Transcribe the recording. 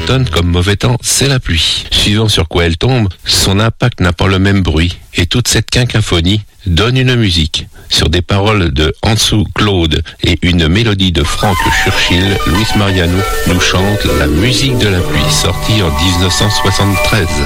automne comme mauvais temps, c'est la pluie. Suivant sur quoi elle tombe, son impact n'a pas le même bruit. Et toute cette quinquinphonie donne une musique. Sur des paroles de Hansou Claude et une mélodie de Franck Churchill, Luis Mariano nous chante La musique de la pluie, sortie en 1973.